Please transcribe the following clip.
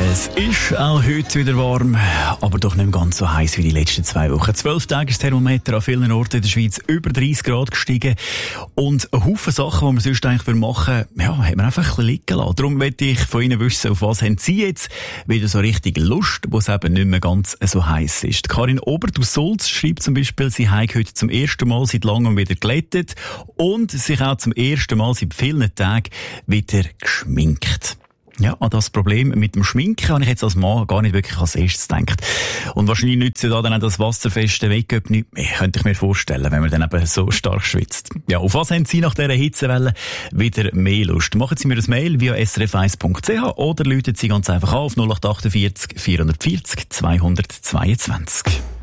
Es ist auch heute wieder warm, aber doch nicht ganz so heiß wie die letzten 2 Wochen. 12 Tage ist das Thermometer an vielen Orten in der Schweiz über 30 Grad gestiegen. Und ein Haufen Sachen, die man sonst eigentlich machen würde, ja, hat man einfach ein bisschen liegen lassen. Darum möchte ich von Ihnen wissen, auf was haben Sie jetzt wieder so richtig Lust, wo es eben nicht mehr ganz so heiß ist. Karin Obert aus Sulz schreibt zum Beispiel, sie hat heute zum ersten Mal seit langem wieder glättet und sich auch zum ersten Mal seit vielen Tagen wieder geschminkt. Ja, an das Problem mit dem Schminken habe ich jetzt als Mann gar nicht wirklich als erstes gedacht. Und wahrscheinlich nützt da dann auch das wasserfeste Make-up nicht mehr, könnte ich mir vorstellen, wenn man dann eben so stark schwitzt. Ja, auf was haben Sie nach dieser Hitzewelle wieder mehr Lust? Machen Sie mir ein Mail via srf1.ch oder läuten Sie ganz einfach auf 0848 440 222.